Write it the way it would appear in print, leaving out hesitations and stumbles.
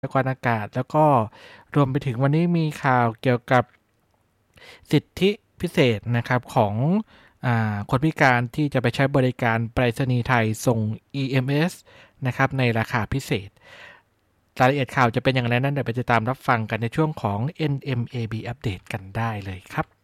ยากรณ์อากาศแล้วก็รวมไปถึงวันนี้มีข่าวเกี่ยวกับสิทธิพิเศษนะครับของคนพิการที่จะไปใช้บริการไปรษณีย์ไทยส่ง EMS นะครับในราคาพิเศษรายละเอียดข่าวจะเป็นอย่างไรนั้นเดี๋ยวไปติดตามรับฟังกันในช่วงของ NMAB Update กันได้เลยครับ